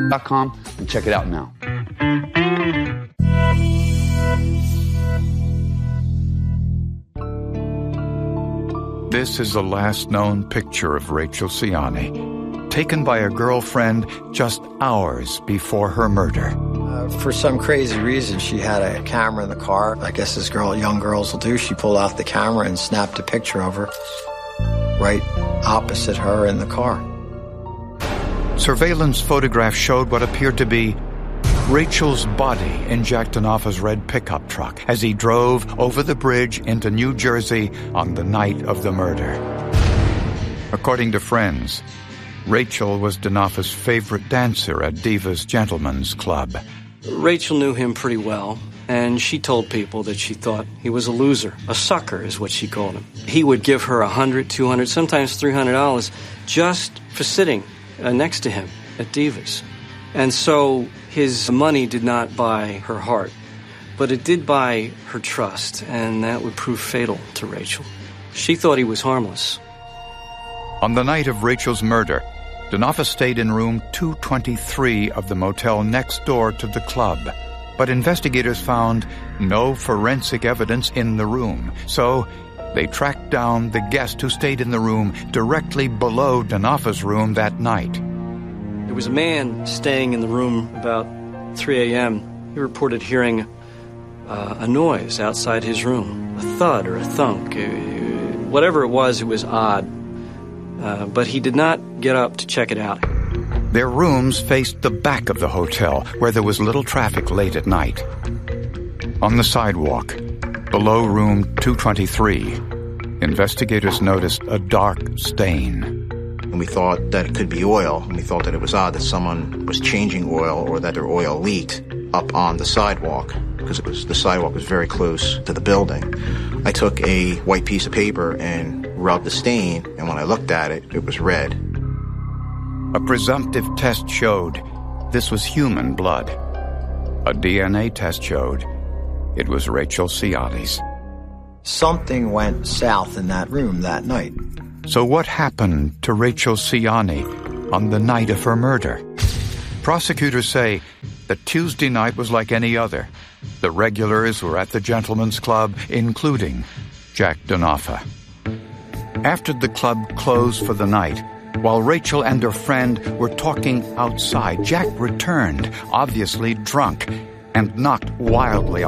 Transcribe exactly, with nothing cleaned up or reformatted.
dot com and check it out now. This is the last known picture of Rachel Ciani, taken by a girlfriend just hours before her murder. Uh, for some crazy reason, she had a camera in the car. I guess this girl, young girls will do. She pulled out the camera and snapped a picture of her right opposite her in the car. Surveillance photographs showed what appeared to be Rachel's body in Jack Denofa's red pickup truck as he drove over the bridge into New Jersey on the night of the murder. According to friends, Rachel was Denofa's favorite dancer at Diva's Gentlemen's Club. Rachel knew him pretty well, and she told people that she thought he was a loser. A sucker is what she called him. He would give her one hundred dollars, two hundred dollars, sometimes three hundred dollars just for sitting uh, next to him at Diva's. And so his money did not buy her heart, but it did buy her trust, and that would prove fatal to Rachel. She thought he was harmless. On the night of Rachel's murder, Denofa stayed in room two twenty-three of the motel next door to the club, but investigators found no forensic evidence in the room, so they tracked down the guest who stayed in the room directly below Denofa's room that night. There was a man staying in the room about three a.m. He reported hearing uh, a noise outside his room, a thud or a thunk. Uh, whatever it was, it was odd. Uh, but he did not get up to check it out. Their rooms faced the back of the hotel, where there was little traffic late at night. On the sidewalk, below room two twenty-three, investigators noticed a dark stain. And we thought that it could be oil, and we thought that it was odd that someone was changing oil or that their oil leaked up on the sidewalk, because it was the sidewalk was very close to the building. I took a white piece of paper and rubbed the stain, and when I looked at it, it was red. A presumptive test showed this was human blood. A D N A test showed it was Rachel Ciani's. Something went south in that room that night. So what happened to Rachel Ciani on the night of her murder? Prosecutors say that Tuesday night was like any other. The regulars were at the Gentlemen's Club, including Jack Denofa. After the club closed for the night, while Rachel and her friend were talking outside, Jack returned, obviously drunk, and knocked wildly